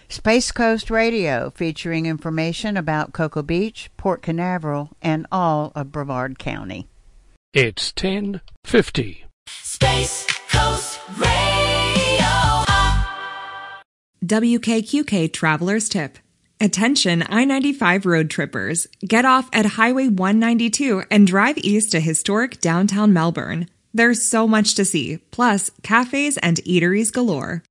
Space Coast Radio, featuring information about Cocoa Beach, Port Canaveral, and all of Brevard County. It's 10:50. Space Coast Radio. WKQK Traveler's Tip. Attention I-95 road trippers. Get off at Highway 192 and drive east to historic downtown Melbourne. There's so much to see, plus cafes and eateries galore.